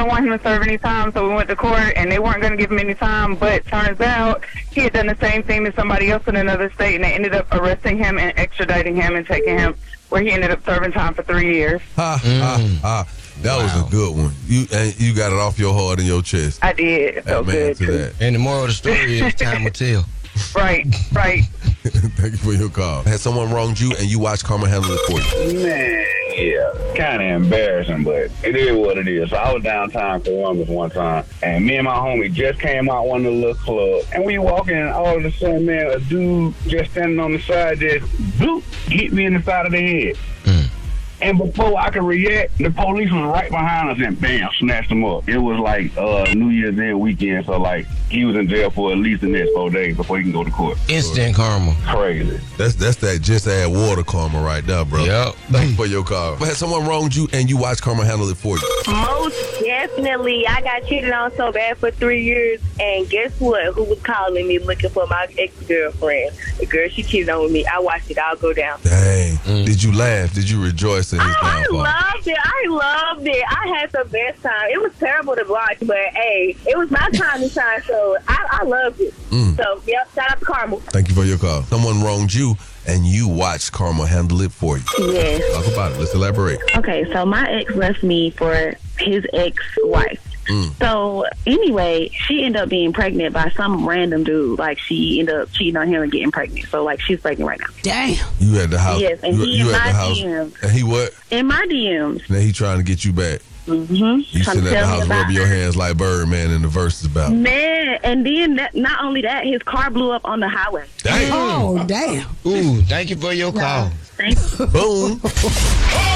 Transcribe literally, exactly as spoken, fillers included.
didn't want him to serve any time, so we went to court, and they weren't going to give him any time. But turns out he had done the same thing to somebody else in another state, and they ended up arresting him and extraditing him and taking him where he ended up serving time for three years. Ha, ha, ha. That wow. was a good one. You and you got it off your heart and your chest. I did. It felt Amen good to too. that. And the moral of the story is time will tell. Right, right. Thank you for your call. Had someone wronged you and you watched Karma handle it for you? Man, yeah. Kind of embarrassing, but it is what it is. So I was downtown Columbus one time, and me and my homie just came out one of the little clubs, and we walking, and all of a sudden, man, a dude just standing on the side just, bloop, hit me in the side of the head. Mm. And before I could react, the police was right behind us and bam, snatched him up. It was like uh, New Year's Day weekend, so like he was in jail for at least the next four days before he can go to court. Instant karma. Crazy. That's that's that just add water karma right there, bro. Yep. Thank you for your call. Had someone wronged you and you watched Karma handle it for you? Most definitely. I got cheated on so bad for three years, and guess what? Who was calling me looking for my ex-girlfriend? The girl, she cheated on me. I watched it all go down. Dang. Mm. Did you laugh? Did you rejoice in his I, downfall? I loved it. I loved it. I had the best time. It was terrible to watch, but hey, it was my time to shine, so I, I loved it. Mm. So, yep, shout out to Karma. Thank you for your call. Someone wronged you and you watched Karma handle it for you. Yes. Talk about it. Let's elaborate. Okay, so my ex left me for his ex-wife. Mm. So anyway, she ended up being pregnant by some random dude. Like she ended up cheating on him and getting pregnant. So like she's pregnant right now. Damn. You at the house. Yes, and you, he you in at my the house. D Ms. And he what? In my D Ms. Now he trying to get you back. Mm-hmm. You sitting at the house rubbing your hands like Birdman in the verses about. Man, and then that, not only that, his car blew up on the highway. Damn. Oh, damn. Ooh, thank you for your call. Thank you. Boom.